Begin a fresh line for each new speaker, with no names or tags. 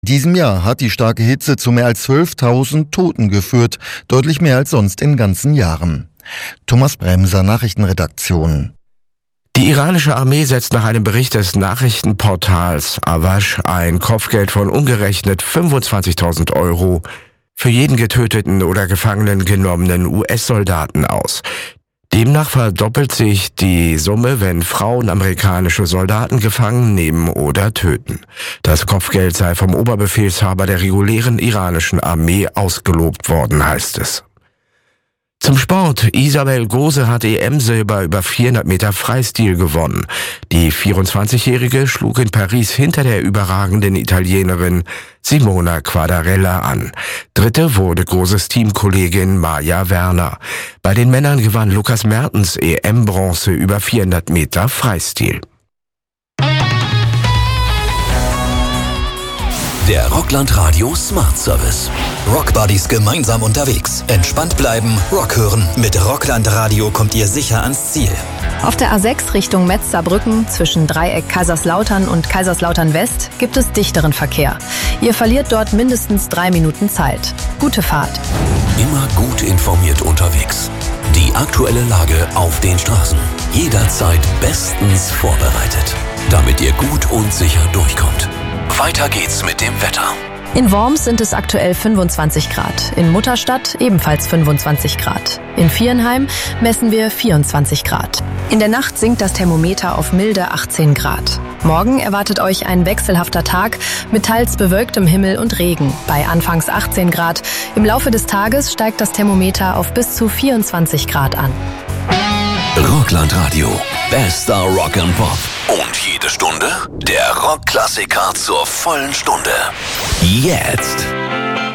Diesem Jahr hat die starke Hitze zu mehr als 12.000 Toten geführt, deutlich mehr als sonst in ganzen Jahren. Thomas Bremser, Nachrichtenredaktion.
Die iranische Armee setzt nach einem Bericht des Nachrichtenportals Awash ein Kopfgeld von umgerechnet 25.000 Euro für jeden getöteten oder Gefangenen genommenen US-Soldaten aus. Demnach verdoppelt sich die Summe, wenn Frauen amerikanische Soldaten gefangen nehmen oder töten. Das Kopfgeld sei vom Oberbefehlshaber der regulären iranischen Armee ausgelobt worden, heißt es. Zum Sport. Isabel Gose hat EM-Silber über 400 Meter Freistil gewonnen. Die 24-Jährige schlug in Paris hinter der überragenden Italienerin Simona Quadarella an. Dritte wurde Goses Teamkollegin Maja Werner. Bei den Männern gewann Lukas Mertens EM-Bronze über 400 Meter Freistil.
Der Rockland Radio Smart Service. Rock Buddies gemeinsam unterwegs. Entspannt bleiben, Rock hören. Mit Rockland Radio kommt ihr sicher ans Ziel.
Auf der A6 Richtung Metz-Saarbrücken zwischen Dreieck Kaiserslautern und Kaiserslautern West gibt es dichteren Verkehr. Ihr verliert dort mindestens 3 Minuten Zeit. Gute Fahrt.
Immer gut informiert unterwegs. Die aktuelle Lage auf den Straßen. Jederzeit bestens vorbereitet. Damit ihr gut und sicher durchkommt. Weiter geht's mit dem Wetter.
In Worms sind es aktuell 25 Grad. In Mutterstadt ebenfalls 25 Grad. In Viernheim messen wir 24 Grad. In der Nacht sinkt das Thermometer auf milde 18 Grad. Morgen erwartet euch ein wechselhafter Tag mit teils bewölktem Himmel und Regen. Bei anfangs 18 Grad. Im Laufe des Tages steigt das Thermometer auf bis zu 24 Grad an.
Rockland Radio. Bester Rock and Pop. Und jede Stunde der Rockklassiker zur vollen Stunde. Jetzt.